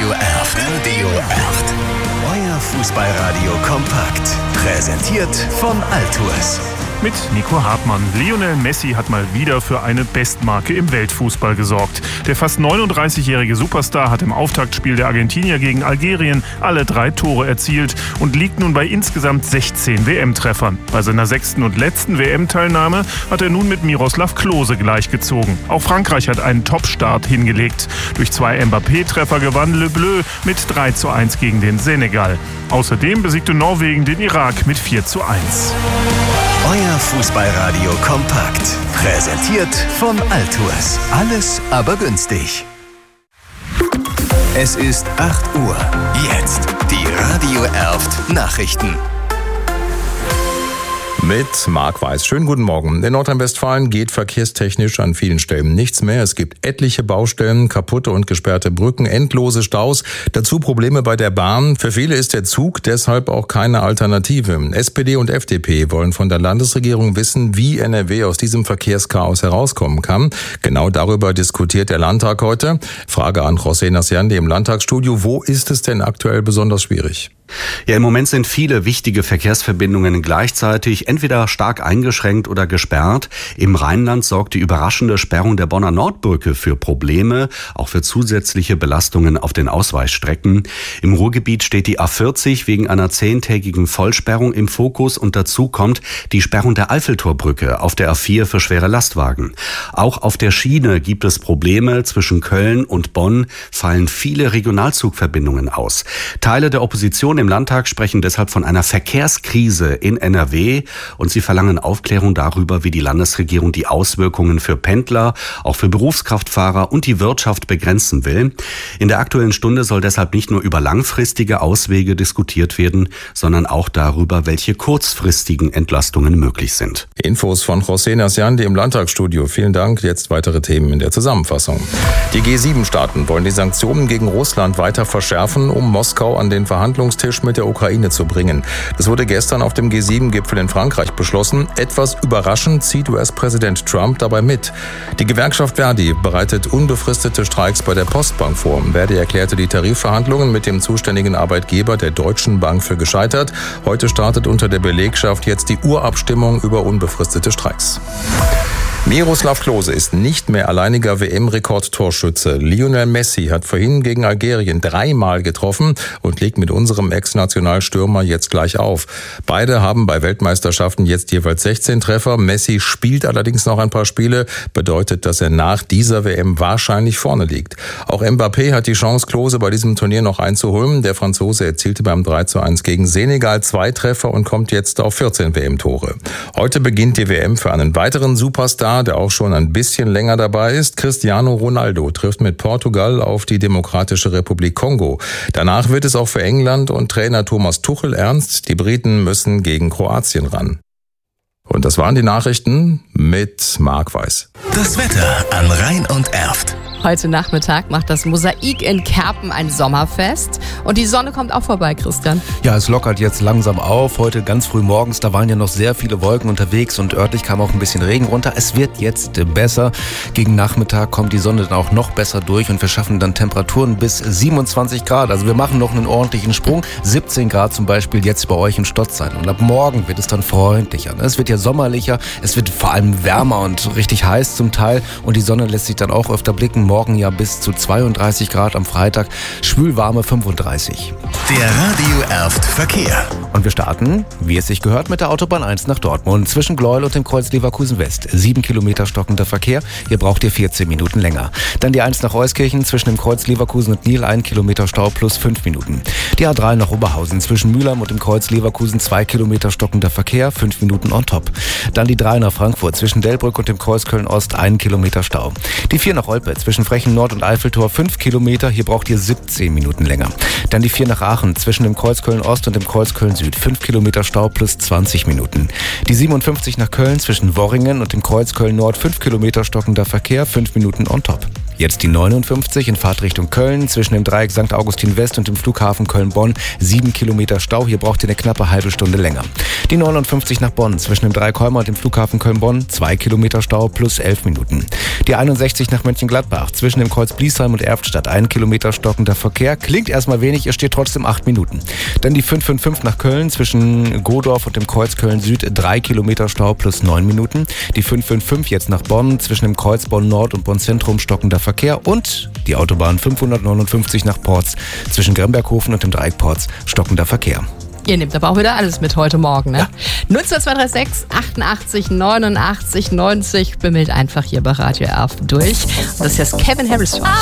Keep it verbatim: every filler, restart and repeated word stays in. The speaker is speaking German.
Radio Erft. Radio Erft. Euer Fußballradio kompakt. Präsentiert von Altours. Mit Nico Hartmann. Lionel Messi hat mal wieder für eine Bestmarke im Weltfußball gesorgt. Der fast neununddreißigjährige Superstar hat im Auftaktspiel der Argentinier gegen Algerien alle drei Tore erzielt und liegt nun bei insgesamt sechzehn W M-Treffern. Bei seiner sechsten und letzten W M-Teilnahme hat er nun mit Miroslav Klose gleichgezogen. Auch Frankreich hat einen Top-Start hingelegt. Durch zwei Mbappé-Treffer gewann Le Bleu mit drei zu eins gegen den Senegal. Außerdem besiegte Norwegen den Irak mit vier zu eins. Euer Fußballradio kompakt. Präsentiert von Altours. Alles aber günstig. Es ist acht Uhr. Jetzt die Radio Erft Nachrichten. Mit Marc Weiß. Schönen guten Morgen. In Nordrhein-Westfalen geht verkehrstechnisch an vielen Stellen nichts mehr. Es gibt etliche Baustellen, kaputte und gesperrte Brücken, endlose Staus, dazu Probleme bei der Bahn. Für viele ist der Zug deshalb auch keine Alternative. S P D und F D P wollen von der Landesregierung wissen, wie N R W aus diesem Verkehrschaos herauskommen kann. Genau darüber diskutiert der Landtag heute. Frage an José Nasciandi im Landtagsstudio. Wo ist es denn aktuell besonders schwierig? Ja, im Moment sind viele wichtige Verkehrsverbindungen gleichzeitig entweder stark eingeschränkt oder gesperrt. Im Rheinland sorgt die überraschende Sperrung der Bonner Nordbrücke für Probleme, auch für zusätzliche Belastungen auf den Ausweichstrecken. Im Ruhrgebiet steht die A vierzig wegen einer zehntägigen Vollsperrung im Fokus und dazu kommt die Sperrung der Eiffeltorbrücke auf der A vier für schwere Lastwagen. Auch auf der Schiene gibt es Probleme. Zwischen Köln und Bonn fallen viele Regionalzugverbindungen aus. Teile der Opposition im Landtag sprechen deshalb von einer Verkehrskrise in N R W und sie verlangen Aufklärung darüber, wie die Landesregierung die Auswirkungen für Pendler, auch für Berufskraftfahrer und die Wirtschaft begrenzen will. In der Aktuellen Stunde soll deshalb nicht nur über langfristige Auswege diskutiert werden, sondern auch darüber, welche kurzfristigen Entlastungen möglich sind. Infos von José Nasciandi im Landtagsstudio. Vielen Dank. Jetzt weitere Themen in der Zusammenfassung. Die G sieben Staaten wollen die Sanktionen gegen Russland weiter verschärfen, um Moskau an den Verhandlungstisch mit der Ukraine zu bringen. Das wurde gestern auf dem G sieben Gipfel in Frankreich beschlossen. Etwas überraschend zieht U S-Präsident Trump dabei mit. Die Gewerkschaft Verdi bereitet unbefristete Streiks bei der Postbank vor. Verdi erklärte die Tarifverhandlungen mit dem zuständigen Arbeitgeber der Deutschen Bank für gescheitert. Heute startet unter der Belegschaft jetzt die Urabstimmung über unbefristete Streiks. Miroslav Klose ist nicht mehr alleiniger W M-Rekordtorschütze. Lionel Messi hat vorhin gegen Algerien dreimal getroffen und legt mit unserem Ex-Nationalstürmer jetzt gleich auf. Beide haben bei Weltmeisterschaften jetzt jeweils sechzehn Treffer. Messi spielt allerdings noch ein paar Spiele, bedeutet, dass er nach dieser W M wahrscheinlich vorne liegt. Auch Mbappé hat die Chance, Klose bei diesem Turnier noch einzuholen. Der Franzose erzielte beim drei zu eins gegen Senegal zwei Treffer und kommt jetzt auf vierzehn W M-Tore. Heute beginnt die W M für einen weiteren Superstar, der auch schon ein bisschen länger dabei ist. Cristiano Ronaldo trifft mit Portugal auf die Demokratische Republik Kongo. Danach wird es auch für England und Trainer Thomas Tuchel ernst. Die Briten müssen gegen Kroatien ran. Und das waren die Nachrichten mit Marc Weiß. Das Wetter an Rhein und Erft. Heute Nachmittag macht das Mosaik in Kerpen ein Sommerfest. Und die Sonne kommt auch vorbei, Christian. Ja, es lockert jetzt langsam auf. Heute ganz früh morgens, da waren ja noch sehr viele Wolken unterwegs und örtlich kam auch ein bisschen Regen runter. Es wird jetzt besser. Gegen Nachmittag kommt die Sonne dann auch noch besser durch und wir schaffen dann Temperaturen bis siebenundzwanzig Grad. Also wir machen noch einen ordentlichen Sprung. siebzehn Grad zum Beispiel jetzt bei euch in Stotzheim. Und ab morgen wird es dann freundlicher. Es wird ja sommerlicher. Es wird vor allem wärmer und richtig heiß zum Teil. Und die Sonne lässt sich dann auch öfter blicken. Morgen ja bis zu zweiunddreißig Grad, am Freitag schwülwarme fünfunddreißig. Der Radio Erft Verkehr. Und wir starten, wie es sich gehört, mit der Autobahn eins nach Dortmund zwischen Gleuel und dem Kreuz Leverkusen West. Sieben Kilometer stockender Verkehr, hier braucht ihr vierzehn Minuten länger. Dann die eins nach Euskirchen zwischen dem Kreuz Leverkusen und Nil, ein Kilometer Stau plus fünf Minuten. Die A drei nach Oberhausen zwischen Mülheim und dem Kreuz Leverkusen, zwei Kilometer stockender Verkehr, fünf Minuten on top. Dann die drei nach Frankfurt zwischen Delbrück und dem Kreuz Köln-Ost, ein Kilometer Stau. Die vier nach Olpe zwischen Frechen Nord und Eiffeltor, fünf Kilometer, hier braucht ihr siebzehn Minuten länger. Dann die vier nach Aachen zwischen dem Kreuz Köln-Ost und dem Kreuz Köln-Süd, fünf Kilometer Stau plus zwanzig Minuten. Die siebenundfünfzig nach Köln zwischen Worringen und dem Kreuz Köln-Nord, fünf Kilometer stockender Verkehr, fünf Minuten on top. Jetzt die neunundfünfzig in Fahrtrichtung Köln zwischen dem Dreieck Sankt Augustin West und dem Flughafen Köln-Bonn. Sieben Kilometer Stau, hier braucht ihr eine knappe halbe Stunde länger. Die neunundfünfzig nach Bonn zwischen dem Dreieck Holmer und dem Flughafen Köln-Bonn. Zwei Kilometer Stau plus elf Minuten. Die einundsechzig nach Mönchengladbach zwischen dem Kreuz Bliesheim und Erftstadt. Ein Kilometer stockender Verkehr. Klingt erstmal wenig, es steht trotzdem acht Minuten. Dann die fünf fünf fünf nach Köln zwischen Godorf und dem Kreuz Köln-Süd. Drei Kilometer Stau plus neun Minuten. Die fünf fünf fünf jetzt nach Bonn zwischen dem Kreuz Bonn-Nord und Bonn-Zentrum stockender Verkehr. Und die Autobahn fünfhundertneunundfünfzig nach Porz zwischen Gremberghofen und dem Dreieck Porz stockender Verkehr. Ihr nehmt aber auch wieder alles mit heute Morgen, ne? Ja. null zwei zwei drei sechs achtundachtzig neunundachtzig neunzig. Bimmelt einfach hier bei Radio Erf durch. Und das ist jetzt Kevin Harris.